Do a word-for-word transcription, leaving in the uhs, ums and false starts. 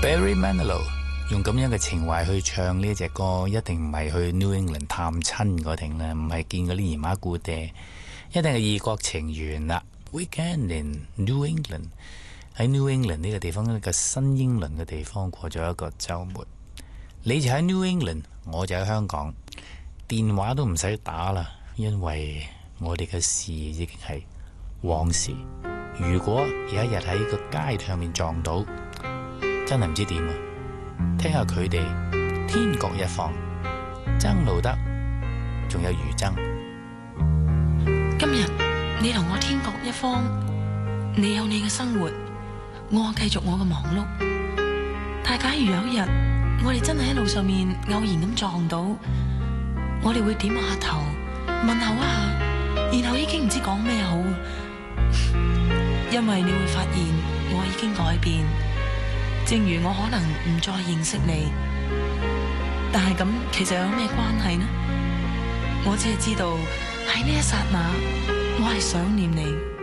Barry Manilow 用咁樣嘅情懷去唱呢隻歌，一定唔係去 New England 探親嗰定啦，唔係見嗰啲姨媽姑爹，一定係異國情緣啦。Weekend in New England， 喺 New England 呢個地方，一個新英倫嘅地方過咗一個週末。你就喺 New England， 我就喺香港，電話都唔使打啦，因為我哋嘅事已經係往事。如果有一日喺個街上面撞到，真係唔知點啊！聽下佢哋天各一方，曾路德仲有余爭。 今日你同我天各一方，你有你嘅生活，我繼續我嘅忙碌。但係假如有一日我哋真係喺路上面偶然咁撞到，我哋會點下頭問候一下，然後已經唔知講咩好，因為你會發現我已經改變，正如我可能唔再認識你，但係咁其實有咩關係呢？我只係知道喺呢一剎那，我係想念你。